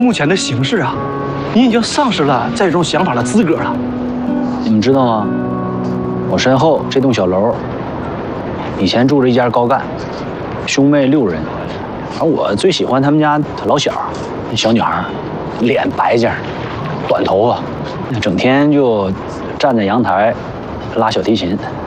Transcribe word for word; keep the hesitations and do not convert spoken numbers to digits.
目前的形势啊，你已经丧失了再这种想法的资格了。 你们知道吗？我身后这栋小楼，以前住着一家高干，兄妹六人，而我最喜欢他们家老小，那小女孩，脸白净，短头发，整天就站在阳台拉小提琴。